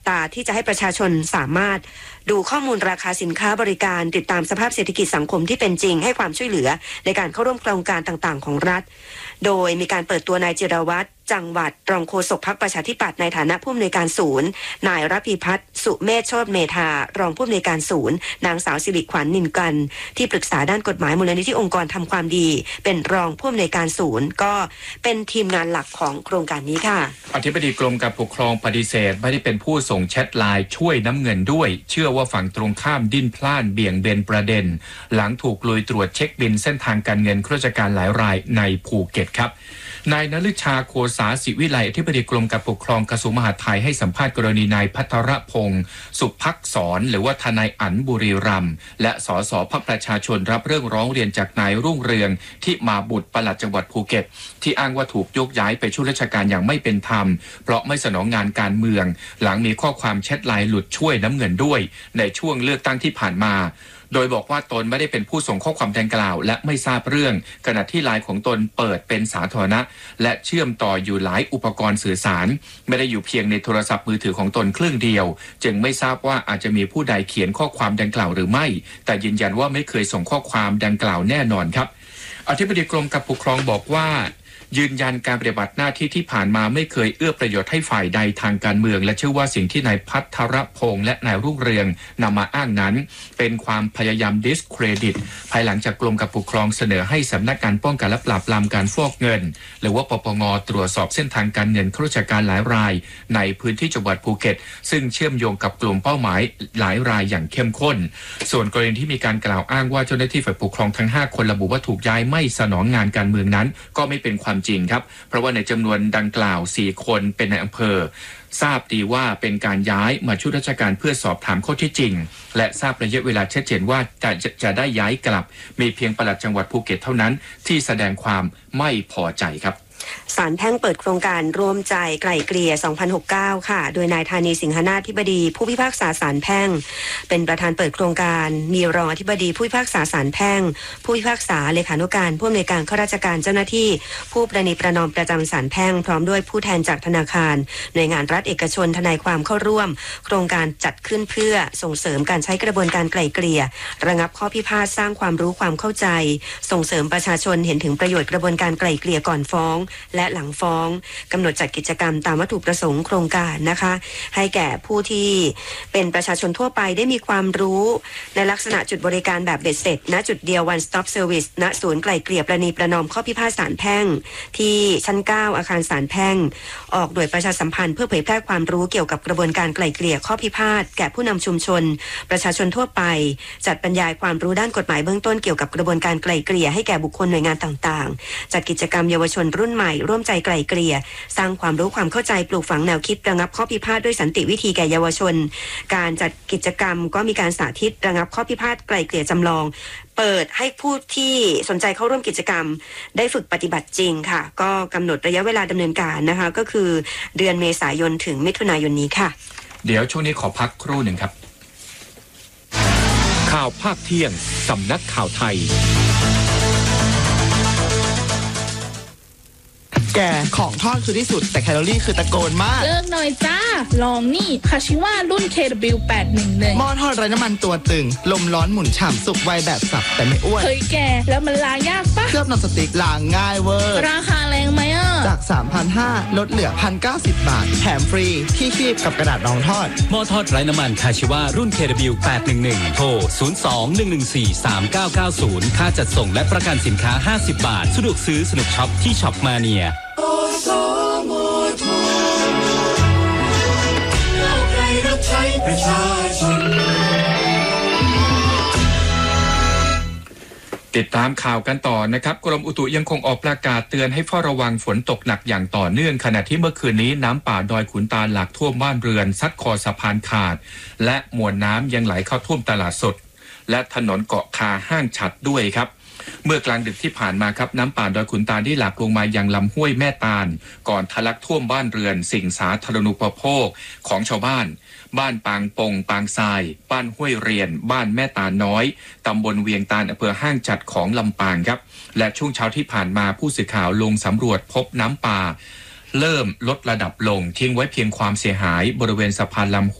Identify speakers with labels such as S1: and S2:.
S1: ตาที่จะให้ประชาชนสามารถดูข้อมูลราคาสินค้าบริการติดตามสภาพเศรษฐกิจสังคมที่เป็นจริงให้ความช่วยเหลือในการเข้าร่วมโครงการต่างๆของรัฐโดยมีการเปิดตัวนายจิรวัตรจังหวัดรองโฆษกพรรคประชาธิปัตย์ในฐานะผู้อำนวยการศูนย์นายรพีพัฒน์สุเมธโชติเมธารองผู้อำนวยการศูนย์นางสาวสิริขวัญนินกันที่ปรึกษาด้านกฎหมายมูลนิธิองค์กรทำความดีเป็นรองผู้อำนวยการศูนย์ก็เป็นทีมงานหลักของโครงการนี้ค่ะ
S2: อธิบดีกรมการปกครองปฏิเสธไม่ได้เป็นผู้ส่งแชทไลน์ช่วยน้ำเงินด้วยเชื่อว่าฝั่งตรงข้ามดิ้นพล่านเบี่ยงเบนประเด็นหลังถูกลุยตรวจเช็คบินเส้นทางการเงินข้าราชการหลายรายในภูเก็ตครับนายณฤชาโคสาศิวิไลอธิบดีกรมการปกครองกระทรวงมหาดไทยให้สัมภาษณ์กรณีนายภัทรพงศ์สุภักษรหรือว่าทนายอั๋นบุรีรัมย์และสสพรรคประชาชนรับเรื่องร้องเรียนจากนายรุ่งเรืองที่มาบุตรปลัดจังหวัดภูเก็ตที่อ้างว่าถูกยกย้ายไปช่วยราชการอย่างไม่เป็นธรรมเพราะไม่สนองงานการเมืองหลังมีข้อความแชทไลน์หลุดช่วยน้ำเงินด้วยในช่วงเลือกตั้งที่ผ่านมาโดยบอกว่าตนไม่ได้เป็นผู้ส่งข้อความดังกล่าวและไม่ทราบเรื่องขณะที่ไลน์ของตนเปิดเป็นสาธารณะและเชื่อมต่ออยู่หลายอุปกรณ์สื่อสารไม่ได้อยู่เพียงในโทรศัพท์มือถือของตนเครื่องเดียวจึงไม่ทราบว่าอาจจะมีผู้ใดเขียนข้อความดังกล่าวหรือไม่แต่ยืนยันว่าไม่เคยส่งข้อความดังกล่าวแน่นอนครับอธิบดีกรมการปกครองบอกว่ายืนยันการปฏิบัติหน้าที่ที่ผ่านมาไม่เคยเอื้อประโยชน์ให้ฝ่ายใดทางการเมืองและเชื่อว่าสิ่งที่นายภัทรพงศ์และนายรุ่งเรืองนำมาอ้างนั้นเป็นความพยายามดิสเครดิตภายหลังจากกรมการปกครองเสนอให้สำนักงานป้องกันและปราบปรามการฟอกเงินหรือว่าปปงตรวจสอบเส้นทางการเงินข้าราชการหลายรายในพื้นที่จังหวัดภูเก็ตซึ่งเชื่อมโยงกับกลุ่มเป้าหมายหลายรายอย่างเข้มข้นส่วนกรณีที่มีการกล่าวอ้างว่าเจ้าหน้าที่ฝ่ายปกครองทั้ง5คนระบุว่าถูกย้ายไม่สนองงานการเมืองนั้นก็ไม่เป็นความจริงครับเพราะว่าในจำนวนดังกล่าว4คนเป็นในอำเภอทราบดีว่าเป็นการย้ายมาช่วยราชการเพื่อสอบถามข้อเท็จจริงและทราบระยะเวลาชัดเจนว่าจะได้ย้ายกลับมีเพียงปลัดจังหวัดภูเก็ตเท่านั้นที่แสดงความไม่พอใจครับ
S1: ศาลแพ่งเปิดโครงการร่วมใจไกล่เกลี่ย 2069 ค่ะโดยนายธานีสิงหนาถธิบดีผู้พิพากษาศาลแพ่งเป็นประธานเปิดโครงการมีรองอธิบดีผู้พิพากษาศาลแพ่งผู้พิพากษาเลขานุการผู้อำนวยการข้าราชการเจ้าหน้าที่ผู้ประนีประนอมประจำศาลแพ่งพร้อมด้วยผู้แทนจากธนาคารหน่วยงานรัฐเอกชนทนายความเข้าร่วมโครงการจัดขึ้นเพื่อส่งเสริมการใช้กระบวนการไกล่เกลี่ยระงับข้อพิพาทสร้างความรู้ความเข้าใจส่งเสริมประชาชนเห็นถึงประโยชน์กระบวนการไกล่เกลี่ยก่อนฟ้องและหลังฟ้องกำหนดจัดกิจกรรมตามวัตถุประสงค์โครงการนะคะให้แก่ผู้ที่เป็นประชาชนทั่วไปได้มีความรู้ในลักษณะจุดบริการแบบเบ็ดเสร็จณจุดเดียว one stop service ณศูนย์ไกล่เกลี่ยประนีประนอมข้อพิพาทศาลแพ่งที่ชั้น 9 อาคารศาลแพ่งออกโดยประชาสัมพันธ์เพื่อเผยแพร่ความรู้เกี่ยวกับกระบวนการไกล่เกลี่ยข้อพิพาทแก่ผู้นำชุมชนประชาชนทั่วไปจัดบรรยายความรู้ด้านกฎหมายเบื้องต้นเกี่ยวกับกระบวนการไกล่เกลี่ยให้แก่บุคคลหน่วยงานต่างๆจัดกิจกรรมเยาวชนรุ่นใหม่ร่วมใจไกล่เกลี่ยสร้างความรู้ความเข้าใจปลูกฝังแนวคิดระงับข้อพิพาทด้วยสันติวิธีแก่เยาวชนการจัดกิจกรรมก็มีการสาธิตระงับข้อพิพาทไกล่เกลี่ยจำลองเปิดให้ผู้ที่สนใจเข้าร่วมกิจกรรมได้ฝึกปฏิบัติจริงค่ะก็กำหนดระยะเวลาดำเนินการนะคะก็คือเดือนเมษายนถึงมิถุนายนนี้ค่ะ
S2: เดี๋ยวช่วงนี้ขอพักครู่หนึ่งครับข่าวภาคเที่ยงสำนักข่าวไทย
S3: แกของทอดคือที่สุดแต่แคลอรี่คือตะโกนมาก
S4: เลิกหน่อยจ้าลองนี่คาชิว่ารุ่น KW811
S3: หม้อทอดไร้น้ำมันตัวตึงลมร้อนหมุนฉ่ำสุกไวแบบสับแต่ไม่อ้วน
S4: เฮ้ยแกแล้วมันล้างยากปะ
S3: เคลือบนอนสติ๊กล้างง่ายเวอร์
S4: ราคาแรงไหม
S3: จาก 3,500 ลดเหลือ 1,090 บาทแถมฟรีที่คีบกับกระดาษรองทอด
S5: หม้อทอดไร้น้ำมันคาชิว่ารุ่น KW811 โทร 02-114-3990 ค่าจัดส่งและประกันสินค้า50 บาทสะดวกซื้อสนุกช็อปที่ช็อปมาเนีย
S2: ประชาชนติดตามข่าวกันต่อนะครับกรมอุตุยังคงออกประกาศเตือนให้เฝ้าระวังฝนตกหนักอย่างต่อเนื่องขณะที่เมื่อคืนนี้น้ำป่าดอยขุนตาลหลากท่วมบ้านเรือนซัดคอสะพานขาดและมวลน้ำยังไหลเข้าท่วมตลาดสดและถนนเกาะคาห้างฉัดด้วยครับเมื่อกลางดึกที่ผ่านมาครับน้ำป่าดอยขุนตาลได้หลากลงมายังลำห้วยแม่ตาลก่อนทะลักท่วมบ้านเรือนสิ่งสาธารณูปโภคของชาวบ้านปางปงปางทรายบ้านห้วยเรียนบ้านแม่ตาลน้อยตำบลเวียงตาลอำเภอห้างฉัดของลำปางครับและช่วงเช้าที่ผ่านมาผู้สื่อข่าวลงสำรวจพบน้ำป่าเริ่มลดระดับลงทิ้งไว้เพียงความเสียหายบริเวณสะพานลำ